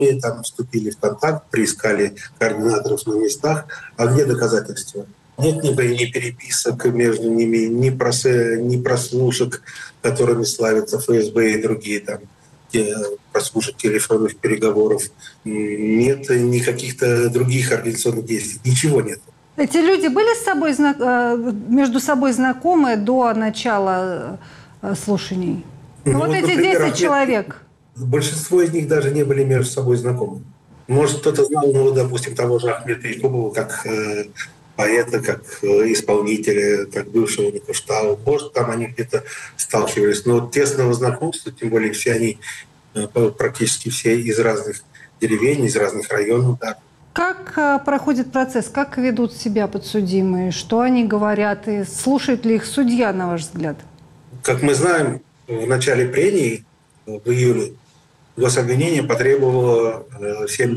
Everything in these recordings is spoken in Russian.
и там вступили в контакт, приискали координаторов на местах. А где доказательства? Нет ни переписок между ними, ни прослушек, которыми славятся ФСБ и другие там прослушек телефонных переговоров. Нет ни каких-то других организационных действий. Ничего нет. Эти люди были между собой знакомы до начала слушаний? Вот эти например, 10 человек. Большинство из них даже не были между собой знакомы. Может, кто-то знал, допустим, того же Ахмета Якубова как поэта, как исполнителя, как бывшего Никуштау. Может, там они где-то сталкивались. Но тесного знакомства, тем более все они, практически все из разных деревень, из разных районов. Да. Как проходит процесс? Как ведут себя подсудимые? Что они говорят? И слушает ли их судья, на ваш взгляд? Как мы знаем, в начале прений, в июле, гособвинение потребовало всех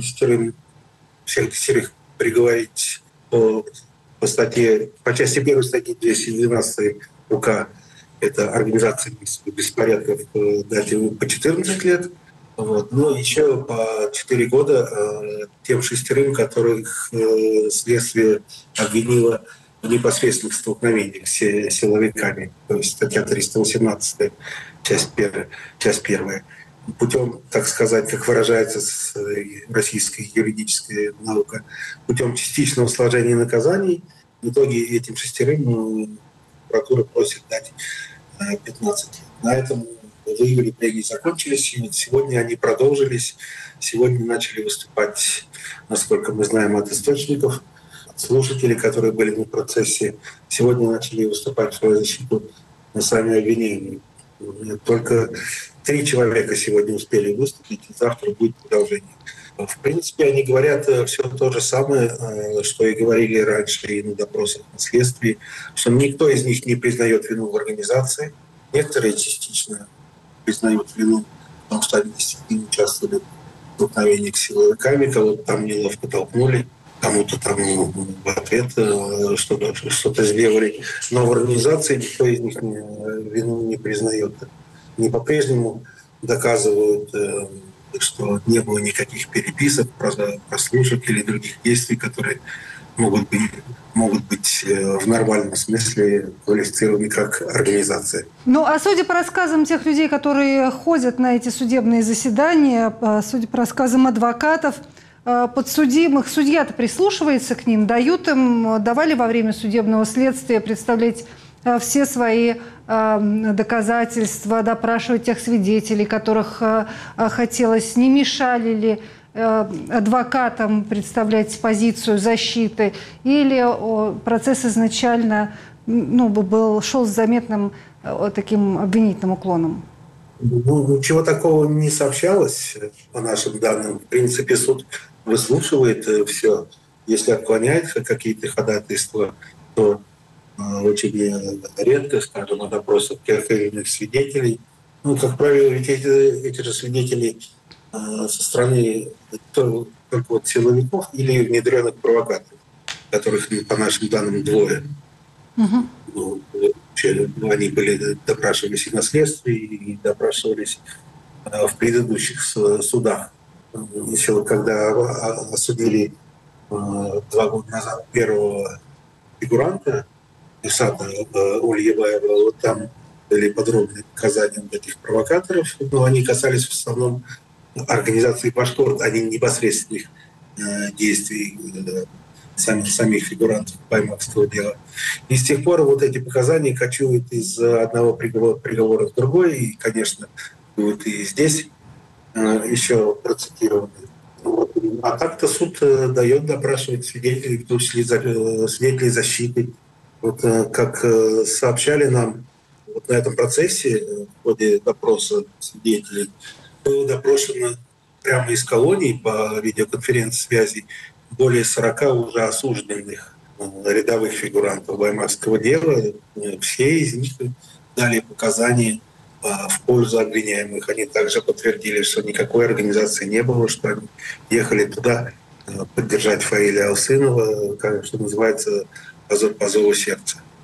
10 приговорить по части 1 статьи 212 УК, это организация беспорядков, дать ему по 14 лет. Но еще по 4 года тем 6, которых следствие обвинило в непосредственных столкновениях с силовиками, то есть статья 318, часть 1. Путем, так сказать, как выражается российская юридическая наука, путем частичного сложения наказаний, в итоге этим 6 прокуратура просит дать 15 лет. На этом в июле плении закончились, и сегодня они продолжились. Сегодня начали выступать, насколько мы знаем, от источников, от слушателей, которые были на процессе. Сегодня начали выступать в свою защиту сами обвиняемые. Только 3 человека сегодня успели выступить, и завтра будет продолжение. В принципе, они говорят все то же самое, что и говорили раньше и на допросах на следствии, что никто из них не признает вину в организации. Некоторые частично признают вину, потому что они действительно участвовали в столкновениях с силовиками, кого-то там неловко толкнули, кому-то там в ответ что-то сделали. Но в организации никто из них вину не признает. Они по-прежнему доказывают, что не было никаких переписок, прослушек или других действий, которые могут быть в нормальном смысле квалифицированы как организация. Ну, а судя по рассказам тех людей, которые ходят на эти судебные заседания, судя по рассказам адвокатов, подсудимых, судья-то прислушивается к ним, давали во время судебного следствия представлять все свои доказательства, допрашивать тех свидетелей, которых хотелось, не мешали ли адвокатам представлять позицию защиты, или процесс изначально шел с заметным таким обвинительным уклоном? Ничего такого не сообщалось по нашим данным. В принципе, суд выслушивает все. Если отклоняет какие-то ходатайства, то очень редко, скажем, на допросах тех или иных свидетелей. Как правило, ведь эти же свидетели со стороны только силовиков или внедренных провокаторов, которых, по нашим данным, 2. Они допрашивались и на следствии, и допрашивались в предыдущих судах. Еще когда осудили 2 года назад первого фигуранта, Исата Ульебаева, там были подробные показания этих провокаторов, но они касались в основном организации Башкорт, а не непосредственных действий самих фигурантов баймакского дела. И с тех пор эти показания кочуют из одного приговора в другой, и, конечно, будут и здесь еще процитированы. А так-то суд дает допрашивать свидетелей, в том числе свидетелей защиты. Как сообщали нам на этом процессе в ходе допроса свидетелей, было допрошено прямо из колоний по видеоконференц-связи более 40 уже осужденных рядовых фигурантов баймакского дела. Все из них дали показания в пользу обвиняемых. Они также подтвердили, что никакой организации не было, что они ехали туда поддержать Фаиля Алсынова, что называется, по зову сердца.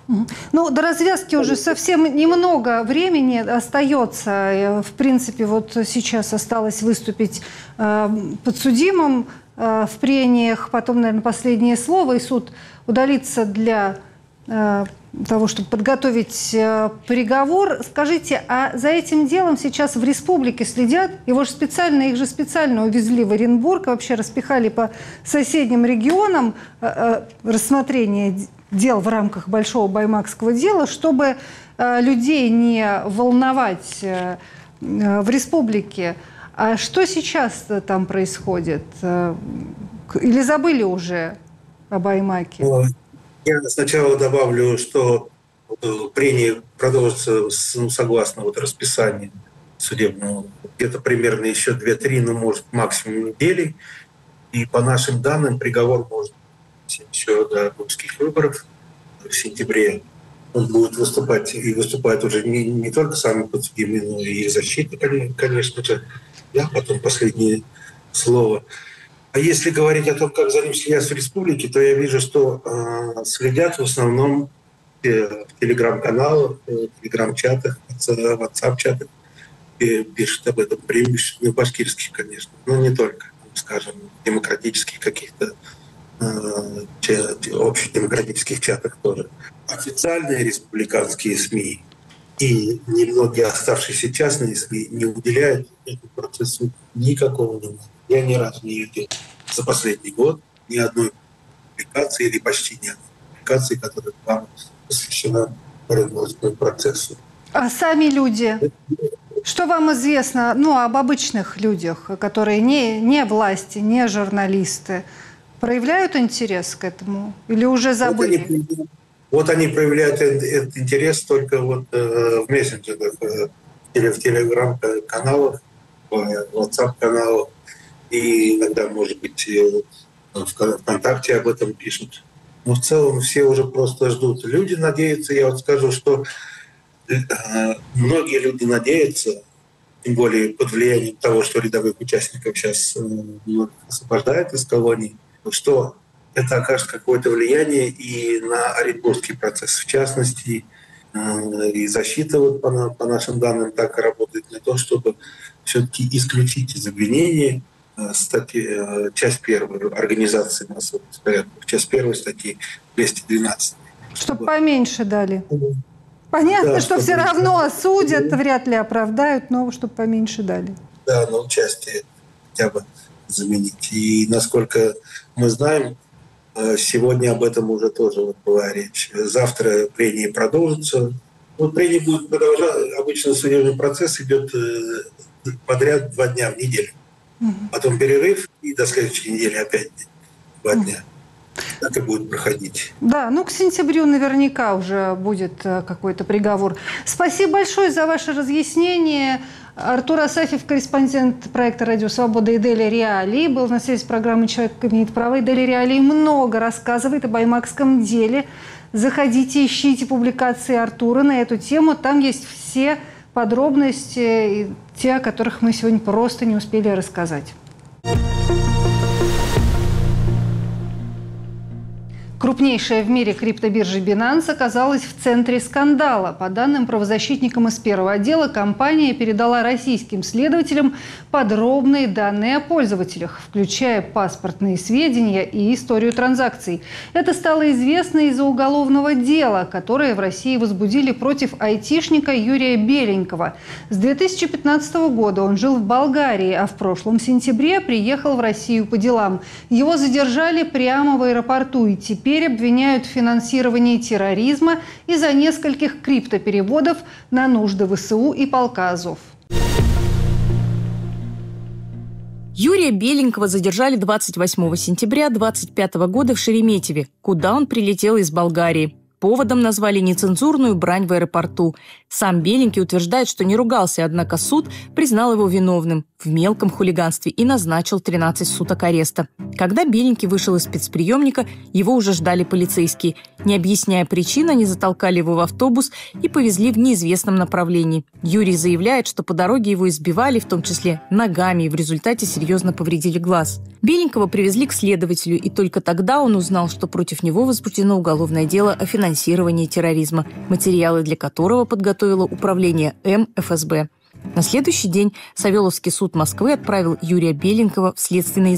Ну, до развязки уже совсем немного времени остается. В принципе, вот сейчас осталось выступить подсудимым в прениях, потом, наверное, последнее слово, и суд удалится для того, чтобы подготовить приговор. Скажите, а за этим делом сейчас в республике следят? Их же специально увезли в Оренбург, вообще распихали по соседним регионам рассмотрение дел в рамках большого баймакского дела, чтобы людей не волновать в республике. А что сейчас там происходит? Или забыли уже о Баймаке? Я сначала добавлю, что прения продолжатся согласно расписанию судебного. Где-то примерно еще 2-3, ну, может, максимум недели. И по нашим данным приговор может быть еще до русских выборов в сентябре. Он будет выступать, и выступает уже не только сами подсудимые, но и их защита, конечно же. Я потом последнее слово. А если говорить о том, как за ним следят в республике, то я вижу, что следят в основном в телеграм-каналах, в телеграм-чатах, в WhatsApp-чатах. Пишут об этом преимущественно башкирских, конечно, но не только, скажем, демократических каких-то общедемократических чатах тоже. Официальные республиканские СМИ и немногие оставшиеся частные СМИ не уделяют этому процессу никакого внимания. Я ни разу не видел за последний год ни одной публикации или почти ни одной публикации, которая была посвящена Оренбургскому процессу. А сами люди? Что вам известно об обычных людях, которые не власти, не журналисты? Проявляют интерес к этому или уже забыли? Вот они проявляют этот интерес только в мессенджерах, в телеграм-каналах, в WhatsApp-каналах. И иногда, может быть, в ВКонтакте об этом пишут. Но в целом все уже просто ждут. Люди надеются, я скажу, что многие люди надеются, тем более под влиянием того, что рядовых участников сейчас освобождают из колоний, что это окажет какое-то влияние и на Оренбургский процесс. В частности, и защита, по нашим данным, так и работает на то, чтобы все-таки исключить из обвинения часть 1 организации массовых беспорядков, часть 1 статьи 212. Чтобы поменьше дали. Понятно, да, что все равно осудят, вряд ли оправдают, но чтобы поменьше дали. Да, но участие хотя бы заменить. И насколько мы знаем, сегодня об этом уже тоже была речь. Завтра прения продолжатся. Прения будут продолжаться. Обычно судебный процесс идет подряд 2 дня в неделю. Потом перерыв, и до следующей недели опять 2 дня. Так и будет проходить. Да, к сентябрю наверняка уже будет какой-то приговор. Спасибо большое за ваше разъяснение. Артур Асафьев, корреспондент проекта «Радио Свобода» и Дели Реалии, был на связи с программой «Человек имеет право». И Дели Реалии много рассказывает о баймакском деле. Заходите, ищите публикации Артура на эту тему. Там есть все подробности, те, о которых мы сегодня просто не успели рассказать. Крупнейшая в мире криптобиржа Binance оказалась в центре скандала. По данным правозащитникам из первого отдела, компания передала российским следователям подробные данные о пользователях, включая паспортные сведения и историю транзакций. Это стало известно из-за уголовного дела, которое в России возбудили против айтишника Юрия Беленького. С 2015 года он жил в Болгарии, а в прошлом сентябре приехал в Россию по делам. Его задержали прямо в аэропорту и теперь обвиняют в финансировании терроризма из-за нескольких криптопереводов на нужды ВСУ и полка Азов. Юрия Беленького задержали 28 сентября 2025 года в Шереметьеве, куда он прилетел из Болгарии. Поводом назвали нецензурную брань в аэропорту. Сам Беленький утверждает, что не ругался, однако суд признал его виновным в мелком хулиганстве и назначил 13 суток ареста. Когда Беленький вышел из спецприемника, его уже ждали полицейские. Не объясняя причин, они затолкали его в автобус и повезли в неизвестном направлении. Юрий заявляет, что по дороге его избивали, в том числе ногами, и в результате серьезно повредили глаз. Беленького привезли к следователю, и только тогда он узнал, что против него возбуждено уголовное дело о финансировании финансирования терроризма, материалы для которого подготовило управление М ФСБ. На следующий день Савеловский суд Москвы отправил Юрия Беленкова в следственный